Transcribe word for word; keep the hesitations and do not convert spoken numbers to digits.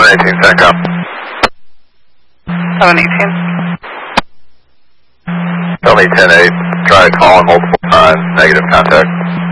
eighteen, SATCOM. seven eighteen. Tell me ten eight, try calling multiple times, negative contact.